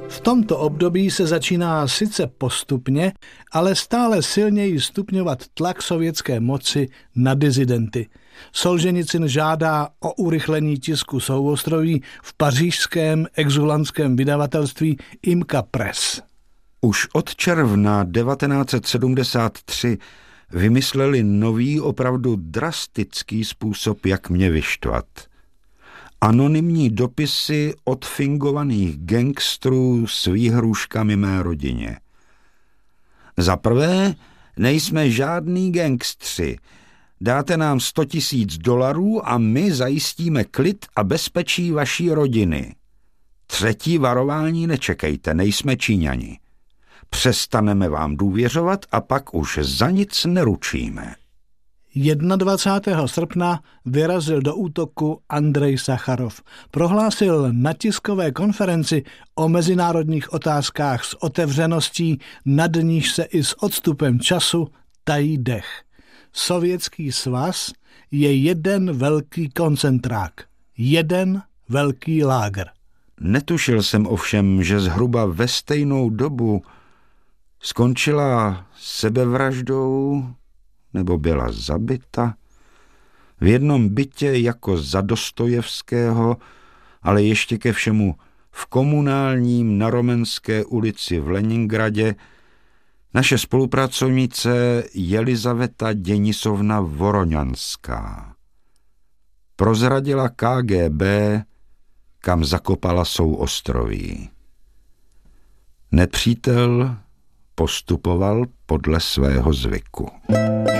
V tomto období se začíná sice postupně, ale stále silněji stupňovat tlak sovětské moci na dizidenty. Solženicyn žádá o urychlení tisku souostroví v pařížském exulantském vydavatelství Imka Press. Už od června 1973 vymysleli nový, opravdu drastický způsob, jak mě vyštvat. Anonymní dopisy od fingovaných gangstrů s výhrůžkami mé rodině. Za prvé, nejsme žádný gangstři. Dáte nám $100,000 a my zajistíme klid a bezpečí vaší rodiny. Třetí varování nečekejte, nejsme Číňani. Přestaneme vám důvěřovat a pak už za nic neručíme. 21. srpna vyrazil do útoku Andrej Sacharov. Prohlásil na tiskové konferenci o mezinárodních otázkách s otevřeností, nad níž se i s odstupem času tají dech. Sovětský svaz je jeden velký koncentrák, jeden velký lágr. Netušil jsem ovšem, že zhruba ve stejnou dobu skončila sebevraždou nebo byla zabita v jednom bytě jako za Dostojevského, ale ještě ke všemu v komunálním na Romenské ulici v Leningradě naše spolupracovnice Jelizaveta Denisovna Voroňanská. Prozradila KGB, kam zakopala souostroví. Nepřítel postupoval podle svého zvyku.